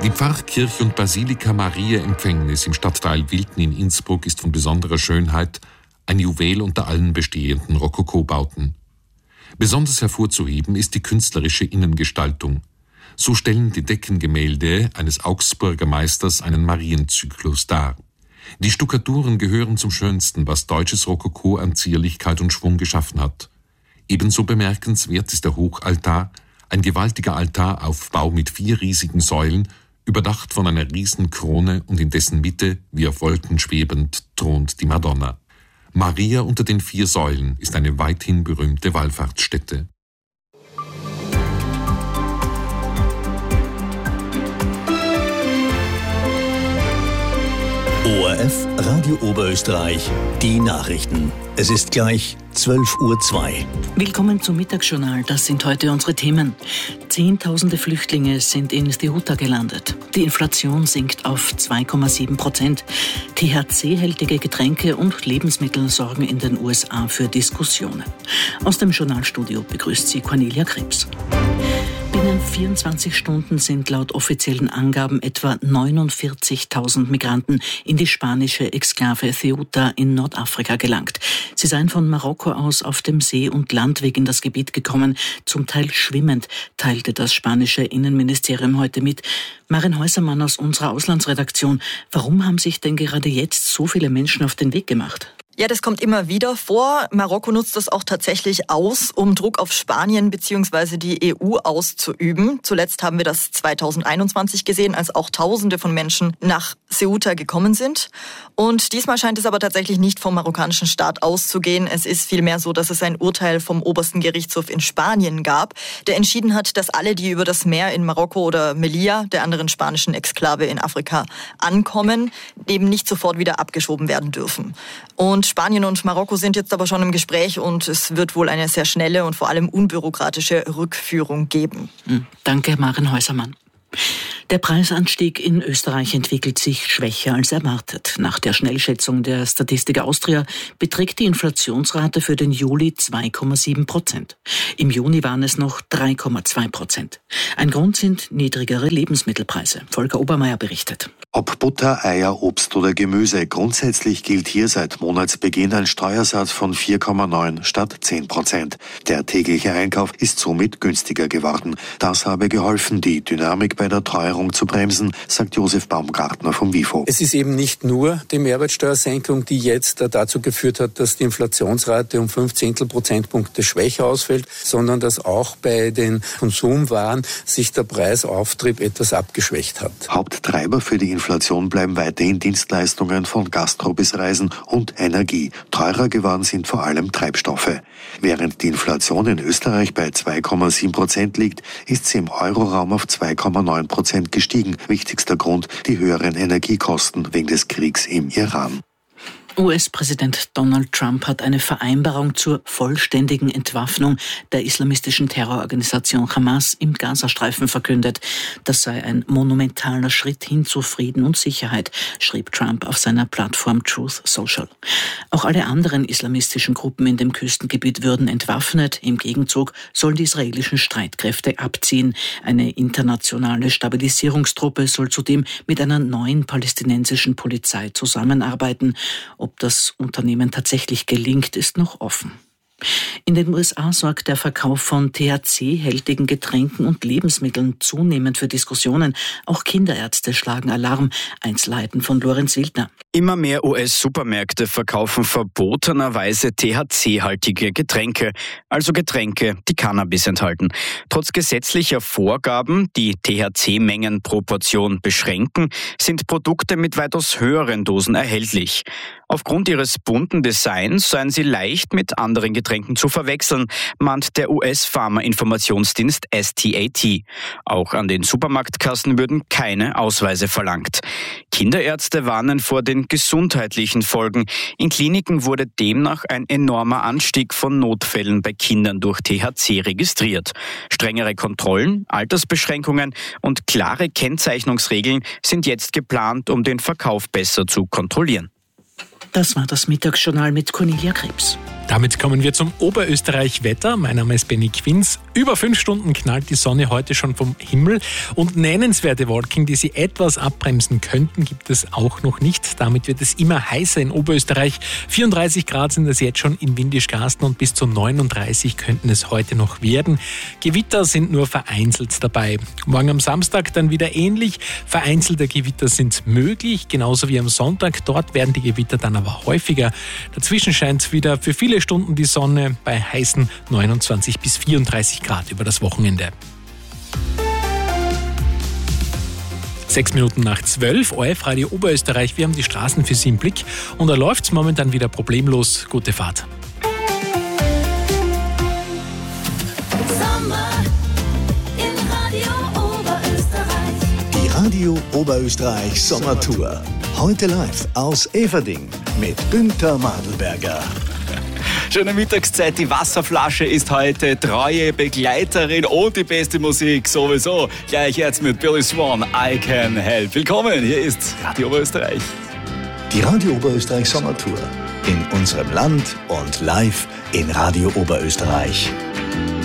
Die Pfarrkirche und Basilika Maria Empfängnis im Stadtteil Wilten in Innsbruck ist von besonderer Schönheit, ein Juwel unter allen bestehenden Rokokobauten. Besonders hervorzuheben ist die künstlerische Innengestaltung. So stellen die Deckengemälde eines Augsburger Meisters einen Marienzyklus dar. Die Stuckaturen gehören zum Schönsten, was deutsches Rokoko an Zierlichkeit und Schwung geschaffen hat. Ebenso bemerkenswert ist der Hochaltar, ein gewaltiger Altaraufbau mit 4 riesigen Säulen, überdacht von einer Riesenkrone, und in dessen Mitte, wie auf Wolken schwebend, thront die Madonna. Maria unter den 4 Säulen ist eine weithin berühmte Wallfahrtsstätte. ORF Radio Oberösterreich, die Nachrichten. Es ist gleich 12:02 Uhr. Willkommen zum Mittagsjournal. Das sind heute unsere Themen. Zehntausende Flüchtlinge sind in Ceuta gelandet. Die Inflation sinkt auf 2,7%. THC-hältige Getränke und Lebensmittel sorgen in den USA für Diskussionen. Aus dem Journalstudio begrüßt sie Cornelia Krebs. Binnen 24 Stunden sind laut offiziellen Angaben etwa 49.000 Migranten in die spanische Exklave Ceuta in Nordafrika gelangt. Sie seien von Marokko aus auf dem See- und Landweg in das Gebiet gekommen, zum Teil schwimmend, teilte das spanische Innenministerium heute mit. Maren Häusermann aus unserer Auslandsredaktion, warum haben sich denn gerade jetzt so viele Menschen auf den Weg gemacht? Ja, das kommt immer wieder vor. Marokko nutzt das auch tatsächlich aus, um Druck auf Spanien bzw. die EU auszuüben. Zuletzt haben wir das 2021 gesehen, als auch Tausende von Menschen nach Ceuta gekommen sind. Und diesmal scheint es aber tatsächlich nicht vom marokkanischen Staat auszugehen. Es ist vielmehr so, dass es ein Urteil vom obersten Gerichtshof in Spanien gab, der entschieden hat, dass alle, die über das Meer in Marokko oder Melilla, der anderen spanischen Exklave in Afrika, ankommen, eben nicht sofort wieder abgeschoben werden dürfen. Und Spanien und Marokko sind jetzt aber schon im Gespräch und es wird wohl eine sehr schnelle und vor allem unbürokratische Rückführung geben. Danke, Maren Häusermann. Der Preisanstieg in Österreich entwickelt sich schwächer als erwartet. Nach der Schnellschätzung der Statistik Austria beträgt die Inflationsrate für den Juli 2,7%. Im Juni waren es noch 3,2%. Ein Grund sind niedrigere Lebensmittelpreise. Volker Obermeier berichtet. Ob Butter, Eier, Obst oder Gemüse, grundsätzlich gilt hier seit Monatsbeginn ein Steuersatz von 4,9 statt 10%. Der tägliche Einkauf ist somit günstiger geworden. Das habe geholfen, die Dynamik bei der Teuerung zu bremsen, sagt Josef Baumgartner vom WIFO. Es ist eben nicht nur die Mehrwertsteuersenkung, die jetzt dazu geführt hat, dass die Inflationsrate um 0,5 Prozentpunkte schwächer ausfällt, sondern dass auch bei den Konsumwaren sich der Preisauftrieb etwas abgeschwächt hat. Haupttreiber für die Inflation bleiben weiterhin Dienstleistungen von Gastro bis Reisen und Energie. Teurer geworden sind vor allem Treibstoffe. Während die Inflation in Österreich bei 2,7% liegt, ist sie im Euroraum auf 2,9% gestiegen. Wichtigster Grund, die höheren Energiekosten wegen des Kriegs im Iran. US-Präsident Donald Trump hat eine Vereinbarung zur vollständigen Entwaffnung der islamistischen Terrororganisation Hamas im Gazastreifen verkündet. Das sei ein monumentaler Schritt hin zu Frieden und Sicherheit, schrieb Trump auf seiner Plattform Truth Social. Auch alle anderen islamistischen Gruppen in dem Küstengebiet würden entwaffnet. Im Gegenzug sollen die israelischen Streitkräfte abziehen. Eine internationale Stabilisierungstruppe soll zudem mit einer neuen palästinensischen Polizei zusammenarbeiten. Ob das Unternehmen tatsächlich gelingt, ist noch offen. In den USA sorgt der Verkauf von THC-hältigen Getränken und Lebensmitteln zunehmend für Diskussionen. Auch Kinderärzte schlagen Alarm. Einzelheiten von Lorenz Wildner. Immer mehr US-Supermärkte verkaufen verbotenerweise THC-haltige Getränke, also Getränke, die Cannabis enthalten. Trotz gesetzlicher Vorgaben, die THC-Mengen pro Portion beschränken, sind Produkte mit weitaus höheren Dosen erhältlich. Aufgrund ihres bunten Designs seien sie leicht mit anderen Getränken zu verwechseln, mahnt der US-Pharma-Informationsdienst STAT. Auch an den Supermarktkassen würden keine Ausweise verlangt. Kinderärzte warnen vor den gesundheitlichen Folgen. In Kliniken wurde demnach ein enormer Anstieg von Notfällen bei Kindern durch THC registriert. Strengere Kontrollen, Altersbeschränkungen und klare Kennzeichnungsregeln sind jetzt geplant, um den Verkauf besser zu kontrollieren. Das war das Mittagsjournal mit Cornelia Krebs. Damit kommen wir zum Oberösterreich-Wetter. Mein Name ist Benny Quins. Über 5 Stunden knallt die Sonne heute schon vom Himmel und nennenswerte Wolken, die sie etwas abbremsen könnten, gibt es auch noch nicht. Damit wird es immer heißer in Oberösterreich. 34 Grad sind es jetzt schon in Windischgarsten und bis zu 39 könnten es heute noch werden. Gewitter sind nur vereinzelt dabei. Morgen am Samstag dann wieder ähnlich. Vereinzelte Gewitter sind möglich, genauso wie am Sonntag. Dort werden die Gewitter dann aber häufiger. Dazwischen scheint wieder für viele Stunden die Sonne bei heißen 29 bis 34 Grad über das Wochenende. 6 Minuten nach 12, ORF Radio Oberösterreich. Wir haben die Straßen für Sie im Blick und da läuft es momentan wieder problemlos. Gute Fahrt. Sommer in Radio Oberösterreich. Die Radio Oberösterreich Sommertour. Heute live aus Everding mit Günther Madelberger. Schöne Mittagszeit, die Wasserflasche ist heute treue Begleiterin und die beste Musik sowieso. Gleich jetzt mit Billy Swan, I Can Help. Willkommen, hier ist Radio Oberösterreich. Die Radio Oberösterreich Sommertour. In unserem Land und live in Radio Oberösterreich.